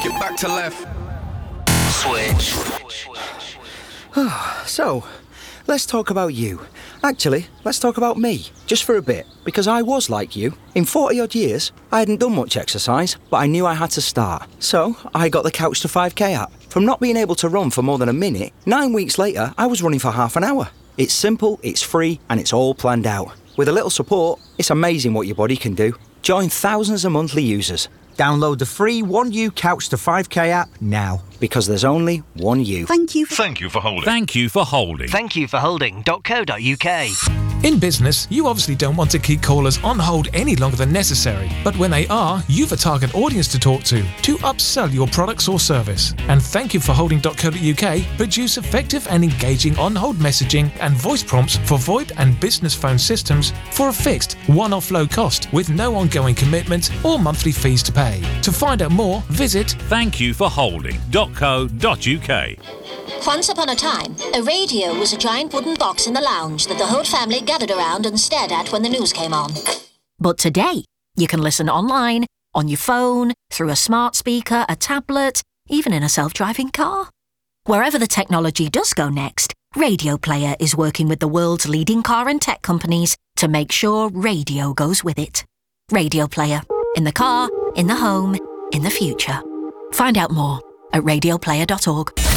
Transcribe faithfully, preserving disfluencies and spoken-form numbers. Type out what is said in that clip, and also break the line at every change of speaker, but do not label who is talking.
Take it back to left.
Switch.
So, let's talk about you. Actually, let's talk about me, just for a bit, because I was like you. In forty odd years, I hadn't done much exercise, but I knew I had to start. So, I got the Couch to five K app. From not being able to run for more than a minute, nine weeks later, I was running for half an hour. It's simple, it's free, and it's all planned out. With a little support, it's amazing what your body can do. Join thousands of monthly users. Download the free one U Couch to five K app now, because there's only one you.
Thank you.
Thank you for holding.
Thank you for holding.
Thank you for holding dot co dot uk.
In business, you obviously don't want to keep callers on hold any longer than necessary. But when they are, you've a target audience to talk to, to upsell your products or service. And Thank you for holding dot co dot uk produce effective and engaging on-hold messaging and voice prompts for VoIP and business phone systems for a fixed, one-off low cost with no ongoing commitment or monthly fees to pay. To find out more, visit
Thank you for holding dot co dot uk.
Once upon a time, a radio was a giant wooden box in the lounge that the whole family gathered around and stared at when the news came on. But today, you can listen online, on your phone, through a smart speaker, a tablet, even in a self-driving car. Wherever the technology does go next, Radio Player is working with the world's leading car and tech companies to make sure radio goes with it. Radio Player. In the car, in the home, in the future. Find out more at radio player dot org.